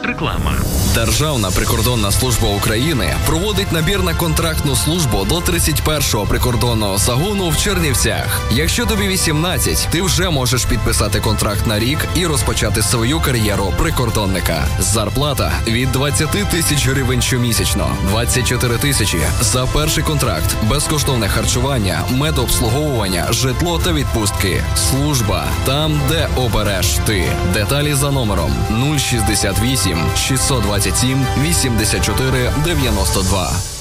Реклама. Державна прикордонна служба України проводить набір на контрактну службу до 31-го прикордонного загону в Чернівцях. Якщо тобі 18, ти вже можеш підписати контракт на рік і розпочати свою кар'єру прикордонника. Зарплата від 20 тисяч гривень щомісячно, 24 тисячі за перший контракт, безкоштовне харчування, медобслуговування, житло та відпустки. Служба там, де обереш ти. Деталі за номером 068 627 84 92.